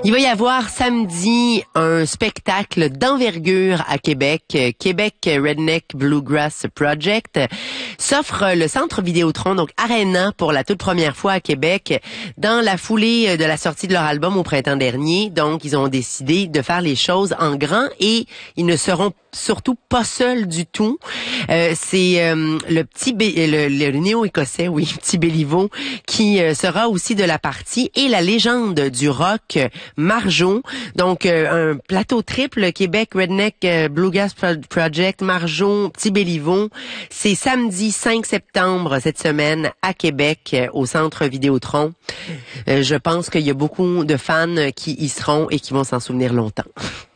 Il va y avoir samedi un spectacle d'envergure à Québec. Québec Redneck Bluegrass Project s'offre le Centre Vidéotron, donc Arena, pour la toute première fois à Québec, dans la foulée de la sortie de leur album au printemps dernier. Donc, ils ont décidé de faire les choses en grand et ils ne seront surtout pas seuls du tout. C'est le néo-écossais, oui, Petit Béliveau, qui sera aussi de la partie, et la légende du rock, Marjo. Donc, un plateau triple, Québec Redneck Bluegrass Project, Marjo, Petit Béliveau. C'est samedi 5 septembre cette semaine à Québec, au Centre Vidéotron. Je pense qu'il y a beaucoup de fans qui y seront et qui vont s'en souvenir longtemps.